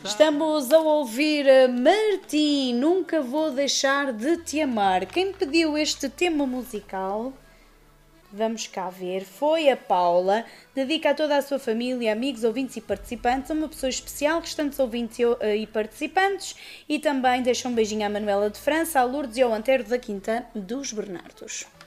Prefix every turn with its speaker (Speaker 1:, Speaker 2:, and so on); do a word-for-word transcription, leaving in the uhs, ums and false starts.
Speaker 1: Estamos a ouvir a Martim, Nunca Vou Deixar de Te Amar. Quem pediu este tema musical, vamos cá ver, foi a Paula. Dedica a toda a sua família, amigos, ouvintes e participantes, a uma pessoa especial, restantes ouvintes e participantes, e também deixa um beijinho à Manuela de França, à Lourdes e ao Antero da Quinta dos Bernardos.